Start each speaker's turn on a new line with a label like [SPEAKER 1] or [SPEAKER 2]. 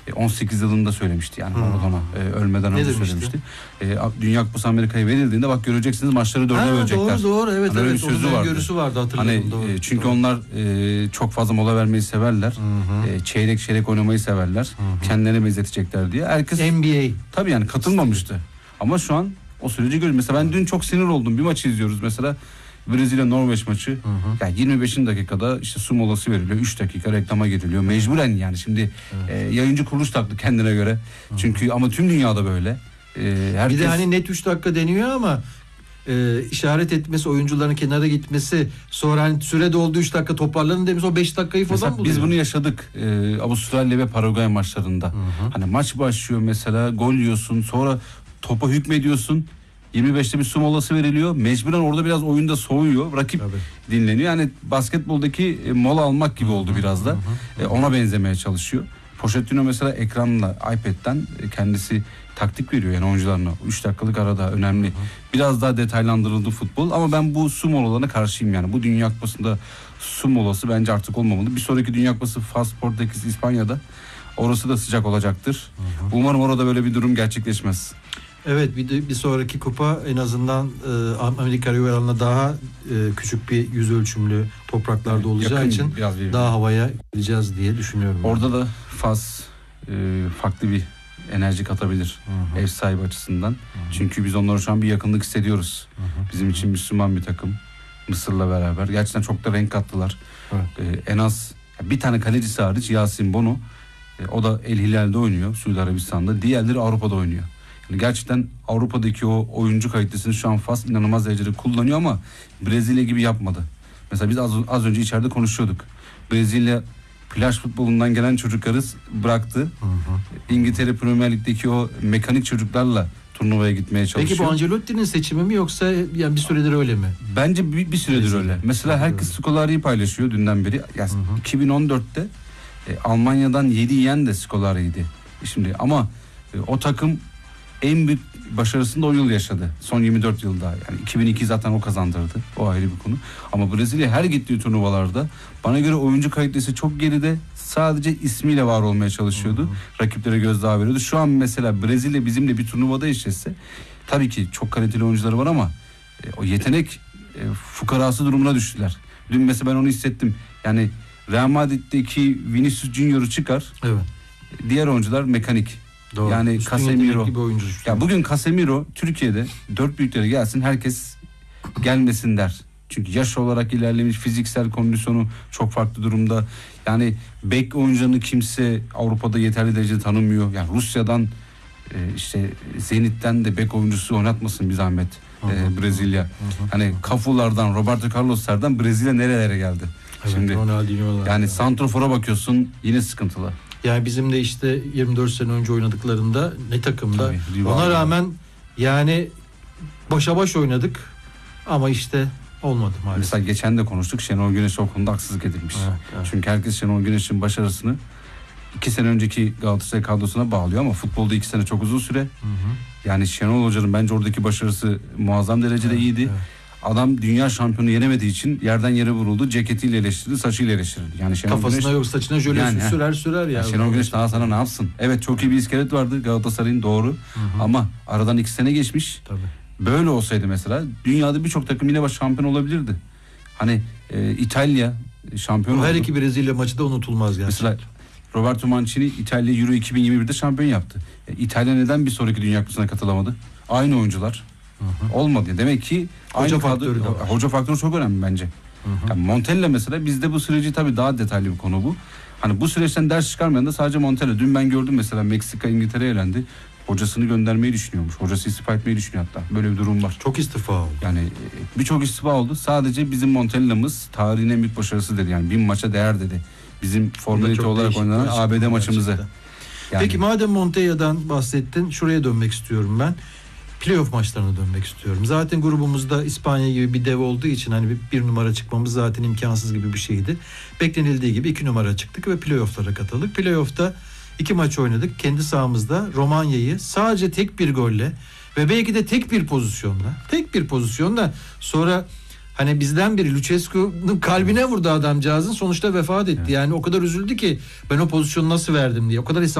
[SPEAKER 1] 18 yılında söylemişti yani Maradona ölmeden önce söylemişti. Dünya Kupası Amerika'ya verildiğinde bak göreceksiniz maçları 4'e bölecekler.
[SPEAKER 2] Doğru evet
[SPEAKER 1] hani
[SPEAKER 2] evet. Onun öngörüsü vardı hatırlıyorum.
[SPEAKER 1] Hani, çünkü onlar çok fazla mola vermeyi severler. Çeyrek oynamayı severler. Kendilerine benzetecekler diye. Herkes
[SPEAKER 2] NBA.
[SPEAKER 1] Tabii yani katılmamıştı. Ama şu an o süreci görüyoruz. Mesela ben dün çok sinir oldum. Bir maçı izliyoruz mesela. Brezilya-Norveç maçı. Yani 25. dakikada işte su molası veriliyor. 3 dakika reklama giriliyor. Mecburen yani şimdi yayıncı kuruluş taktı kendine göre. Çünkü ama tüm dünyada böyle.
[SPEAKER 2] Bir de hani net 3 dakika deniyor ama işaret etmesi, oyuncuların kenara gitmesi, sonra hani süre doldu 3 dakika toparlanın demiş, o 5 dakikayı falan buluyor.
[SPEAKER 1] Biz bunu yaşadık Avustralya ve Paraguay maçlarında. Hani maç başlıyor mesela, gol yiyorsun, sonra topa hükmediyorsun. 25'te bir su molası veriliyor. Mecburen orada biraz oyunda soğuyor. Rakip dinleniyor. Yani basketboldaki mola almak gibi oldu biraz da. Ona benzemeye çalışıyor. Pochettino mesela ekranla, iPad'den kendisi taktik veriyor yani oyuncularına. 3 dakikalık arada önemli. Biraz daha detaylandırıldı futbol ama ben bu su molalarına karşıyım yani. Bu Dünya Kupası'nda su molası bence artık olmamalı. Bir sonraki Dünya Kupası Fas Portekiz İspanya'da. Orası da sıcak olacaktır. Umarım orada böyle bir durum gerçekleşmez.
[SPEAKER 2] Evet, bir sonraki kupa en azından Amerika rivalarına daha küçük bir yüz ölçümlü topraklarda olacağı için daha havaya gireceğiz diye düşünüyorum.
[SPEAKER 1] Orada da Fas farklı bir enerji katabilir ev sahibi açısından. Çünkü biz onlara şu an bir yakınlık hissediyoruz. Bizim için Müslüman bir takım. Mısır'la beraber. Gerçekten çok da renk kattılar. En az bir tane kalecisi hariç Yasin Bono. O da El Hilal'de oynuyor Suudi Arabistan'da. Diğerleri Avrupa'da oynuyor. Yani gerçekten Avrupa'daki o oyuncu kalitesini şu an Fas inanılmaz derecede kullanıyor ama Brezilya gibi yapmadı. Mesela biz az önce içeride konuşuyorduk. Brezilya plaj futbolundan gelen çocukları bıraktı. İngiltere Premier Lig'deki o mekanik çocuklarla turnuvaya gitmeye çalışıyor.
[SPEAKER 2] Peki bu Ancelotti'nin seçimi mi yoksa yani bir süredir öyle mi?
[SPEAKER 1] Bence bir süredir öyle. Mesela herkes Scolari'yi paylaşıyor dünden beri. Yani 2014'te Almanya'dan 7 yiyen de Scolari'ydi. Şimdi ama o takım en büyük başarısını da o yıl yaşadı. Son 24 yılda. Yani 2002 zaten o kazandırdı. O ayrı bir konu. Ama Brezilya her gittiği turnuvalarda bana göre oyuncu kalitesi çok geride. Sadece ismiyle var olmaya çalışıyordu. Rakiplere gözdağı veriyordu. Şu an mesela Brezilya bizimle bir turnuvada eşleşse tabii ki çok kaliteli oyuncuları var ama o yetenek fukarası durumuna düştüler. Dün mesela ben onu hissettim. Yani Real Madrid'deki Vinicius Junior'u çıkar.
[SPEAKER 2] Evet.
[SPEAKER 1] Diğer oyuncular mekanik.
[SPEAKER 2] Doğru.
[SPEAKER 1] Yani
[SPEAKER 2] Üstün
[SPEAKER 1] Casemiro.
[SPEAKER 2] gibi oyuncu.
[SPEAKER 1] Ya bugün Casemiro Türkiye'de 4 büyüklere gelsin herkes gelmesin der. Çünkü yaş olarak ilerlemiş, fiziksel kondisyonu çok farklı durumda. Yani bek oyuncularını kimse Avrupa'da yeterli derecede tanımıyor. Yani Rusya'dan işte Zenit'ten de bek oyuncusu oynatmasın bir zahmet Brezilya. Hani Cafu'lardan, Roberto Carlos'lardan Brezilya nerelere geldi?
[SPEAKER 2] Evet,
[SPEAKER 1] şimdi yani santrofora bakıyorsun yine sıkıntılı.
[SPEAKER 2] Yani bizim de işte 24 sene önce oynadıklarında ne takımda. Tabii, ona rağmen yani başa baş oynadık ama işte olmadı maalesef.
[SPEAKER 1] Mesela geçen de konuştuk, Şenol Güneş'e o konuda haksızlık edilmiş. Evet. Çünkü herkes Şenol Güneş'in başarısını 2 sene önceki Galatasaray kadrosuna bağlıyor ama futbolda 2 sene çok uzun süre. Yani Şenol Hoca'nın bence oradaki başarısı muazzam derecede iyiydi. Evet. Adam dünya şampiyonu yenemediği için yerden yere vuruldu. Ceketiyle eleştirildi, saçıyla eleştirildi. Yani Şenol
[SPEAKER 2] kafasına
[SPEAKER 1] Güneş,
[SPEAKER 2] yok saçına jöle sürer ya.
[SPEAKER 1] Şenol Güneş daha sana ne yapsın? Evet çok iyi bir iskelet vardı Galatasaray'ın, doğru. Ama aradan 2 sene geçmiş.
[SPEAKER 2] Tabii.
[SPEAKER 1] Böyle olsaydı mesela dünyada birçok takım yine şampiyon olabilirdi. Hani İtalya şampiyon oldu.
[SPEAKER 2] Her iki Brezilya maçı da unutulmaz gerçekten. Mesela
[SPEAKER 1] Roberto Mancini İtalya Euro 2021'de şampiyon yaptı. İtalya neden bir sonraki Dünya Kupası'na katılamadı? Aynı oyuncular. Olmadı. Demek ki
[SPEAKER 2] hoca faktörü de var.
[SPEAKER 1] Hoca faktörü çok önemli bence. Yani Montella mesela, bizde bu süreci tabii daha detaylı bir konu bu. Hani bu süreçten ders çıkarmayan da sadece Montella. Dün ben gördüm mesela Meksika İngiltere'ye elendi. Hocasını göndermeyi düşünüyormuş. Hocası istifa etmeyi düşünüyor hatta. Böyle bir durum var.
[SPEAKER 2] Çok istifa oldu. Yani
[SPEAKER 1] birçok istifa oldu. Sadece bizim Montella'mız tarihin en büyük başarısı dedi. Yani 1000 maça değer dedi. Bizim formalite olarak oynanan ABD maçımızı. Yani.
[SPEAKER 2] Peki madem Montella'dan bahsettin, şuraya dönmek istiyorum ben. Playoff maçlarına dönmek istiyorum. Zaten grubumuzda İspanya gibi bir dev olduğu için hani bir numara çıkmamız zaten imkansız gibi bir şeydi. Beklenildiği gibi 2 numara çıktık ve playoff'lara katıldık. Playoff'ta 2 maç oynadık. Kendi sahamızda Romanya'yı sadece tek bir golle ve belki de tek bir pozisyonla sonra hani bizden biri Lucescu'nun kalbine vurdu adamcağızın, sonuçta vefat etti. Evet. Yani o kadar üzüldü ki ben o pozisyonu nasıl verdim diye. O kadar